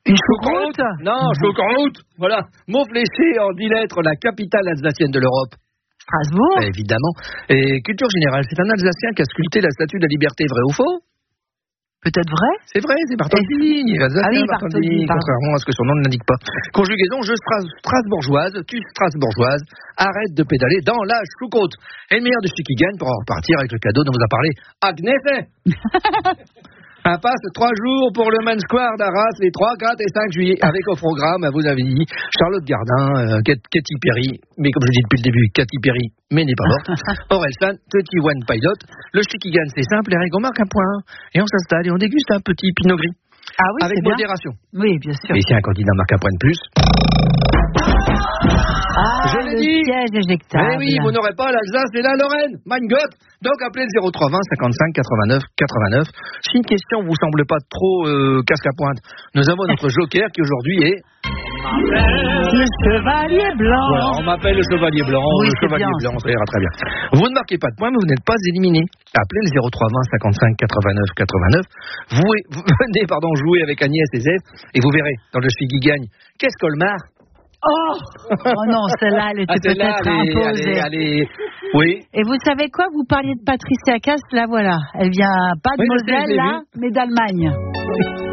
Une choucroute? Non, choucroute. Voilà. Mot fléché en 10 lettres, la capitale alsacienne de l'Europe. Strasbourg. Évidemment. Et culture générale, c'est un Alsacien qui a sculpté la statue de la liberté, vrai ou faux? Peut-être vrai? C'est vrai, c'est Bartholdi. Bartholdi, contrairement à ce que son nom ne l'indique pas. Conjugaison, je strasbourgeoise, tu strasbourgeoise, arrête de pédaler dans la choucroute. Et le meilleur de celui qui gagne pour en repartir avec le cadeau dont vous a parlé Agnès. Impasse 3 jours pour le Man Square d'Arras, les 3, 4 et 5 juillet, avec au programme, à vous avez dit, Charlotte Gardin, Katy Perry, mais comme je dis depuis le début, Katy Perry, mais n'est pas morte, Orelsan, Petit One Pilot. Le chi qui gagne, c'est simple, Eric, on marque un point, et on s'installe, et on déguste un petit pinot gris. Ah oui, avec c'est modération. Bien. Oui, bien sûr. Et si un candidat marque un point de plus... Je l'ai dit. Siège éjectable. Eh oui, vous n'aurez pas l'Alsace et la Lorraine. Mein Gott. Donc appelez le 0320 55 89 89. Si une question vous semble pas trop casque à pointe, nous avons notre joker qui aujourd'hui est... Le chevalier blanc. Voilà, on m'appelle le chevalier blanc. Oui, le chevalier blanc, ça ira très bien. Vous ne marquez pas de points, mais vous n'êtes pas éliminé. Appelez le 0320 55 89 89. Vous venez jouer avec Agnès et Zef et vous verrez, dans le Chi qui gagne, qu'est-ce Colmar? Oh non, celle-là, elle était peut-être imposée. Allez. Oui. Et vous savez quoi? Vous parliez de Patricia Cass, là voilà. Elle vient pas de Moselle, là, mais d'Allemagne.